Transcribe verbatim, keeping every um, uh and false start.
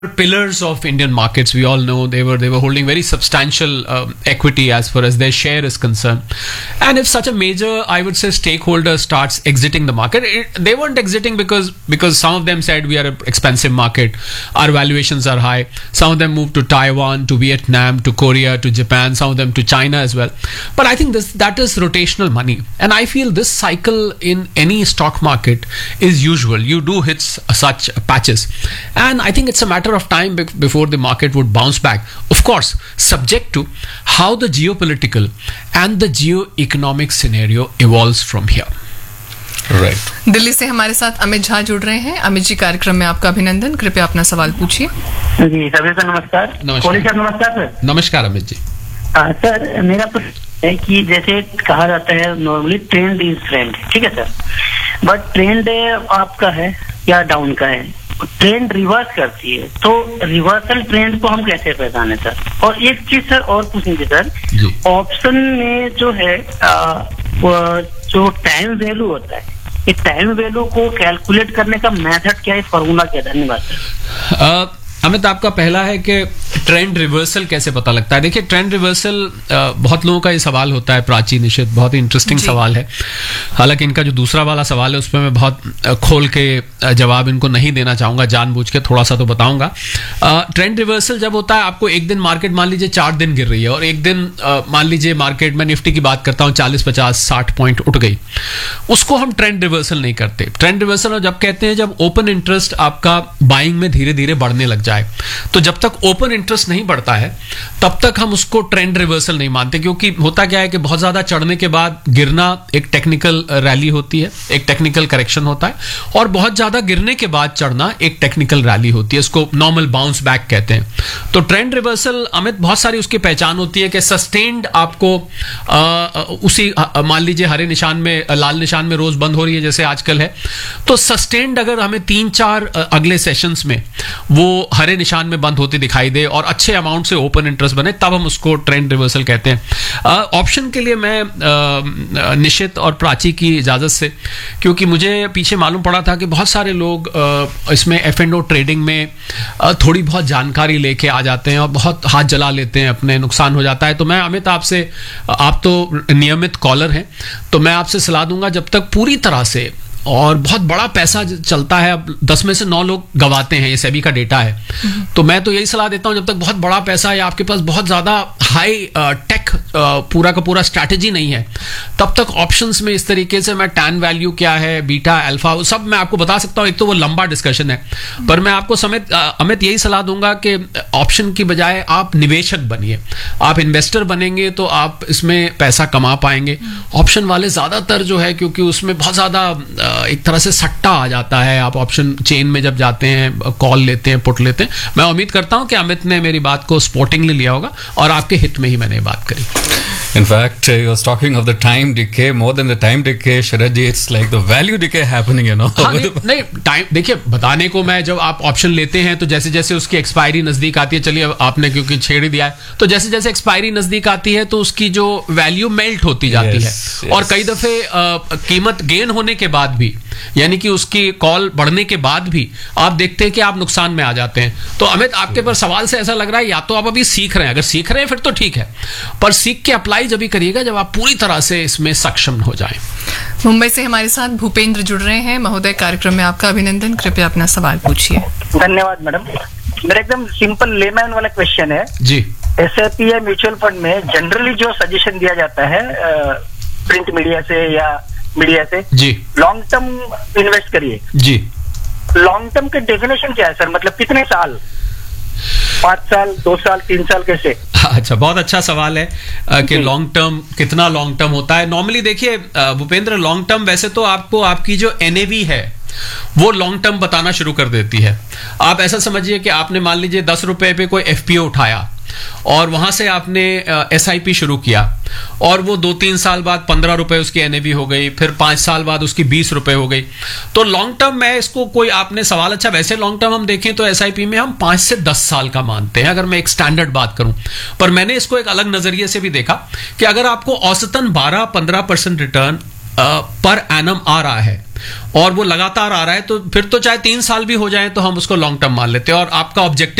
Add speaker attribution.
Speaker 1: pillars of Indian markets. We all know they were they were holding very substantial um, equity as far as their share is concerned. And if such a major, I would say, stakeholder starts exiting the market, it, they weren't exiting because because some of them said we are an expensive market, our valuations are high. Some of them moved to Taiwan, to Vietnam, to Korea, to Japan. Some of them to China as well. But I think this that is rotational money, and I feel this cycle in any stock market is usual. You do hit such patches, and I think it's a matter of time before the market would bounce back, of course subject to how the geopolitical and the geo-economic scenario evolves from here.
Speaker 2: Right. Delhi से हमारे साथ अमित झा जुड़ रहे हैं। अमित जी, कार्यक्रम में आपका अभिनंदन। कृपया अपना सवाल पूछिए।
Speaker 3: जी सभी को नमस्कार। कोहली सर नमस्कार सर।
Speaker 1: नमस्कार अमित जी।
Speaker 3: आ, सर मेरा प्रश्न है कि जैसे कहा जाता है नॉर्मली ट्रेंड इज फ्रेंड, ठीक है सर, बट ट्रेंड आपका है या डाउन का है, ट्रेंड रिवर्स करती है, तो रिवर्सल ट्रेंड को हम कैसे पहचाने सर? और एक चीज सर और पूछेंगे सर, ऑप्शन में जो है आ, वो जो टाइम वैल्यू होता है, ये टाइम वैल्यू को कैलकुलेट करने का मेथड क्या है, फॉर्मूला क्या है? धन्यवाद सर।
Speaker 1: अमित, आपका पहला है कि ट्रेंड रिवर्सल कैसे पता लगता है। देखिए, ट्रेंड रिवर्सल बहुत लोगों का ये सवाल होता है, प्राची निश्चित बहुत ही इंटरेस्टिंग सवाल है। हालांकि इनका जो दूसरा वाला सवाल है उस पर मैं बहुत खोल के जवाब इनको नहीं देना चाहूंगा, जानबूझ के थोड़ा सा तो बताऊंगा। ट्रेंड रिवर्सल जब होता है, आपको एक दिन मार्केट मान लीजिए चार दिन गिर रही है और एक दिन मान लीजिए मार्केट में निफ्टी की बात करता हूँ चालीस पचास साठ पॉइंट उठ गई, उसको हम ट्रेंड रिवर्सल नहीं करते। ट्रेंड रिवर्सल जब कहते हैं जब ओपन इंटरेस्ट आपका बाइंग में धीरे धीरे बढ़ने लग जाए, तो जब तक ओपन इंटरेस्ट नहीं बढ़ता है तब तक हम उसको ट्रेंड रिवर्सल नहीं मानते, क्योंकि होता क्या है कि बहुत ज्यादा चढ़ने के बाद गिरना एक टेक्निकल रैली होती है, एक टेक्निकल करेक्शन होता है, और बहुत ज्यादा गिरने के बाद चढ़ना एक टेक्निकल रैली होती है, इसको नॉर्मल बाउंस बैक कहते हैं। तो ट्रेंड रिवर्सल अमित बहुत सारी उसकी पहचान होती है कि सस्टेन्ड आपको आ, उसी मान लीजिए हरे निशान में, लाल निशान में रोज बंद हो रही है जैसे आजकल है, तो सस्टेन्ड अगर हमें तीन चार अगले सेशंस में वो हरे निशान में बंद होती दिखाई दे और अच्छे अमाउंट से ओपन इंटरेस्ट बने, तब हम उसको ट्रेंड रिवर्सल कहते हैं। ऑप्शन के लिए मैं निशित और प्राची की इजाजत से, क्योंकि मुझे पीछे मालूम पड़ा था कि बहुत सारे लोग आ, इसमें एफ एंड ओ ट्रेडिंग में आ, थोड़ी बहुत जानकारी लेके आ जाते हैं और बहुत हाथ जला लेते हैं, अपने नुकसान हो जाता है। तो मैं अमित आपसे, आप तो नियमित कॉलर हैं, तो मैं आपसे सलाह दूंगा जब तक पूरी तरह से, और बहुत बड़ा पैसा चलता है, अब दस में से नौ लोग गवाते हैं, ये सेबी का डेटा है, तो मैं तो यही सलाह देता हूं जब तक बहुत बड़ा पैसा है, आपके पास बहुत ज्यादा हाई टेक पूरा का पूरा स्ट्रैटेजी नहीं है, तब तक ऑप्शंस में इस तरीके से मैं टैन वैल्यू क्या है, बीटा अल्फा, सब मैं आपको बता सकता हूं। एक तो वो लंबा डिस्कशन है, पर मैं आपको समेत अमित यही सलाह दूंगा कि ऑप्शन की बजाय आप निवेशक बनिए, आप इन्वेस्टर बनेंगे तो आप इसमें पैसा कमा पाएंगे। ऑप्शन वाले ज्यादातर जो है, क्योंकि उसमें बहुत ज्यादा एक तरह से सट्टा आ जाता है, आप ऑप्शन चेन में जब जाते हैं, कॉल लेते हैं, पुट लेते हैं। मैं उम्मीद करता हूं कि अमित ने मेरी बात को स्पोर्टिंगली लिया होगा और आपके हित में ही मैंने बात करी।
Speaker 2: In fact, he was talking of the time decay, more than the time decay, Sharad ji, it's like the value decay happening, you know.
Speaker 1: हाँ, नहीं, नहीं टाइम देखिए, बताने को मैं, जब आप ऑप्शन लेते हैं तो जैसे जैसे उसकी एक्सपायरी नजदीक आती है, चलिए आपने क्योंकि छेड़ ही दिया है, तो जैसे जैसे एक्सपायरी नजदीक आती है तो उसकी जो वैल्यू मेल्ट होती जाती yes, है yes. और कई दफे कीमत गेन होने के बाद भी, यानी कि उसकी कॉल बढ़ने के बाद भी आप देखते हैं कि आप नुकसान में आ जाते हैं। तो अमित, आपके पर सवाल से ऐसा लग रहा है या तो आप अभी सीख रहे हैं, अगर सीख रहे हैं फिर तो ठीक है, पर सीख के अप्लाई जब भी करिएगा जब आप पूरी तरह से इसमें सक्षम हो जाएं।
Speaker 2: मुंबई से हमारे साथ भूपेंद्र जुड़ रहे हैं। महोदय, कार्यक्रम में आपका अभिनंदन। कृपया अपना सवाल पूछिए।
Speaker 3: धन्यवाद मैडम। मेरा एकदम सिंपल लेमैन वाला क्वेश्चन है
Speaker 1: जी।
Speaker 3: एस आई पी या म्यूचुअल फंड में जनरली जो सजेशन दिया जाता है प्रिंट मीडिया से या मीडिया से जी, लॉन्ग टर्म इन्वेस्ट करिए
Speaker 1: जी,
Speaker 3: लॉन्ग टर्म के डेफिनेशन क्या है सर? मतलब कितने साल, पांच साल, दो साल, तीन साल, कैसे?
Speaker 1: अच्छा, बहुत अच्छा सवाल है कि लॉन्ग टर्म कितना लॉन्ग टर्म होता है। नॉर्मली देखिए भूपेंद्र, लॉन्ग टर्म वैसे तो आपको आपकी जो एन ए वी है वो लॉन्ग टर्म बताना शुरू कर देती है। आप ऐसा समझिए कि आपने मान लीजिए दस रुपए पे कोई एफ पी ओ उठाया और वहां से आपने एस आई पी शुरू किया और वो दो तीन साल बाद पंद्रह रुपए उसकी एन ए वी हो गई, फिर पांच साल बाद उसकी बीस रुपए हो गई। तो लॉन्ग टर्म में इसको कोई, आपने सवाल अच्छा, वैसे लॉन्ग टर्म हम देखें तो एस आई पी में हम पांच से दस साल का मानते हैं, अगर मैं एक स्टैंडर्ड बात करूं, पर मैंने इसको एक अलग नजरिए से भी देखा कि अगर आपको औसतन बारह पंद्रह परसेंट रिटर्न पर एनम आ रहा है और वो लगातार आ रहा है, तो फिर तो चाहे तीन साल भी हो जाए तो हम उसको लॉन्ग टर्म मान लेते हैं, और आपका ऑब्जेक्टिव